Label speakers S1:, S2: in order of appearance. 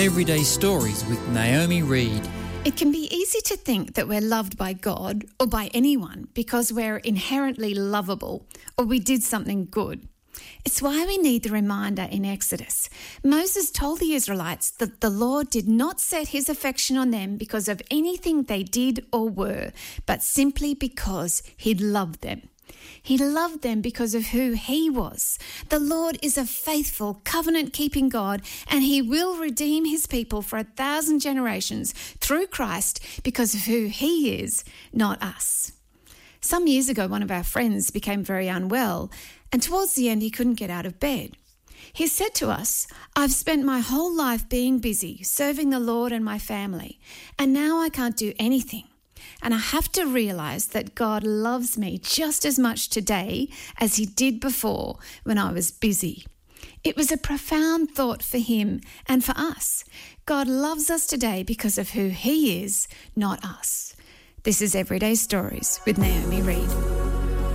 S1: Everyday Stories with Naomi Reed.
S2: It can be easy to think that we're loved by God or by anyone because we're inherently lovable or we did something good. It's why we need the reminder in Exodus. Moses told the Israelites that the Lord did not set his affection on them because of anything they did or were, but simply because he loved them. He loved them because of who he was. The Lord is a faithful, covenant-keeping God, and he will redeem his people for 1,000 generations through Christ because of who he is, not us. Some years ago, one of our friends became very unwell, and towards the end, he couldn't get out of bed. He said to us, "I've spent my whole life being busy, serving the Lord and my family, and now I can't do anything. And I have to realise that God loves me just as much today as he did before when I was busy." It was a profound thought for him and for us. God loves us today because of who he is, not us. This is Everyday Stories with Naomi Reed.